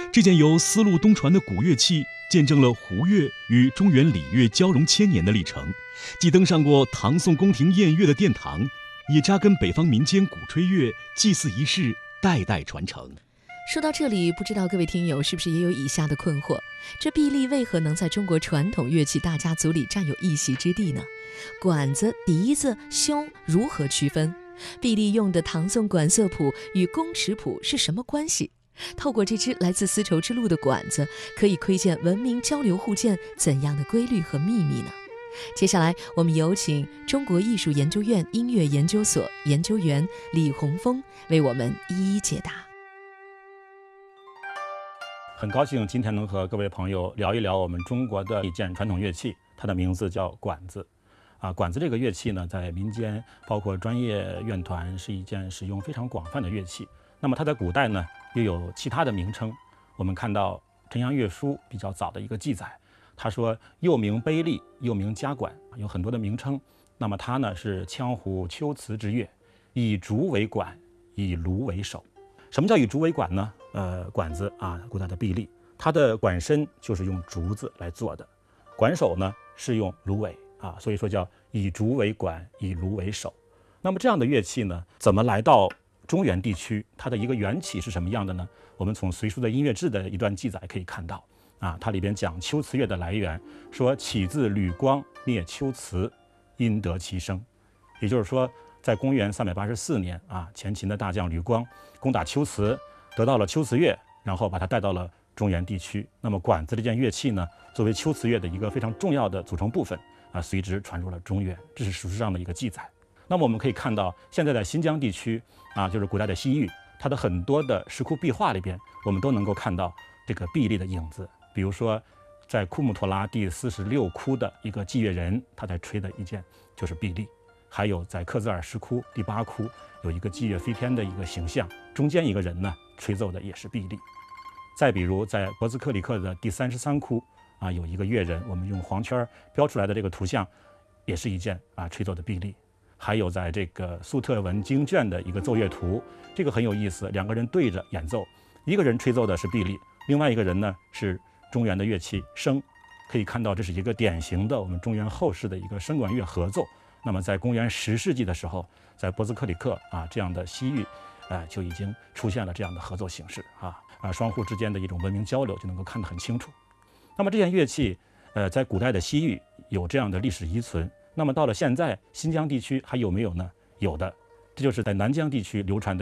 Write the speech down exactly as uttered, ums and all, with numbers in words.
这件由丝路东传的古乐器，见证了胡乐与中原礼乐交融千年的历程，既登上过唐宋宫廷宴乐的殿堂，也扎根北方民间鼓吹乐祭祀仪式，代代传承。 说到这里，不知道各位听友是不是也有以下的困惑：这臂力为何能在中国传统乐器大家族里占有一席之地呢？管子、笛子、箫如何区分？臂力用的唐宋管色谱与宫尺谱是什么关系？透过这支来自丝绸之路的管子，可以窥见文明交流互鉴怎样的规律和秘密呢？接下来我们有请中国艺术研究院音乐研究所研究员李洪峰为我们一一解答。 很高兴今天能和各位朋友聊一聊我们中国的一件传统乐器，它的名字叫管子。啊，管子这个乐器呢，在民间包括专业乐团是一件使用非常广泛的乐器。那么它在古代呢，又有其他的名称。我们看到《陈阳乐书》比较早的一个记载，他说又名杯力，又名夹管，有很多的名称。那么它呢是羌胡秋词之乐，以竹为管，以芦为手。什么叫以竹为管呢？呃，管子啊，古代的臂力，它的管身就是用竹子来做的，管手呢是用芦苇啊，所以说叫以竹为管，以芦为手。那么这样的乐器呢，怎么来到中原地区？它的一个缘起是什么样的呢？我们从《隋书》的音乐志的一段记载可以看到啊，它里边讲秋词乐的来源，说起自吕光灭秋词，因得其声。也就是说，在公元三百八十四年啊，前秦的大将吕光攻打秋词，得到了秋词乐，然后把它带到了中原地区。那么管子这件乐器呢，作为秋词乐的一个非常重要的组成部分啊，随之传入了中原，这是史书上的一个记载。那么我们可以看到，现在在新疆地区啊，就是古代的西域，它的很多的石窟壁画里边，我们都能够看到这个臂力的影子。比如说，在库木托拉第四十六窟的一个祭乐人，他在吹的一件就是臂力。还有在克孜尔石窟第八窟有一个祭乐飞天的一个形象，中间一个人呢吹奏的也是臂力。再比如在博兹克里克的第三十三窟啊，有一个乐人，我们用黄圈标出来的这个图像，也是一件啊吹奏的臂力。还有在这个粟特文经卷的一个奏乐图，这个很有意思，两个人对着演奏，一个人吹奏的是臂力，另外一个人呢是中原的乐器笙。可以看到这是一个典型的我们中原后世的一个笙管乐合奏。那么在公元十世纪的时候，在博兹克里克啊这样的西域，呃就已经出现了这样的合奏形式啊啊双户之间的一种文明交流就能够看得很清楚。那么这件乐器，呃在古代的西域有这样的历史遗存。那么到了现在，新疆地区还有没有呢？有的，这就是在南疆地区流传的